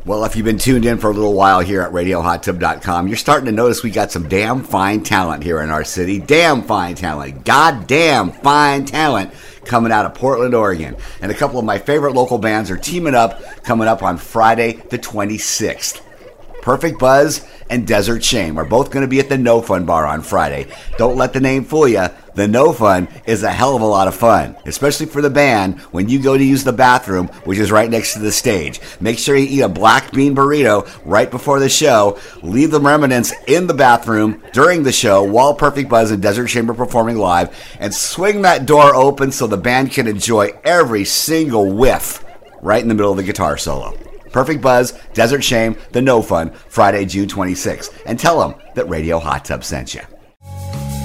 Well, if you've been tuned in for a little while here at RadioHotTub.com, you're starting to notice we got some damn fine talent here in our city. Damn fine talent. Goddamn fine talent coming out of Portland, Oregon. And a couple of my favorite local bands are teaming up coming up on Friday the 26th. Perfect Buzz and Desert Shame are both going to be at the No Fun Bar on Friday. Don't let the name fool you. The No Fun is a hell of a lot of fun, especially for the band when you go to use the bathroom, which is right next to the stage. Make sure you eat a black bean burrito right before the show. Leave the remnants in the bathroom during the show while Perfect Buzz and Desert Shame are performing live, and swing that door open so the band can enjoy every single whiff right in the middle of the guitar solo. Perfect Buzz, Desert Shame, The No Fun, Friday, June 26th. And tell them that Radio Hot Tub sent you.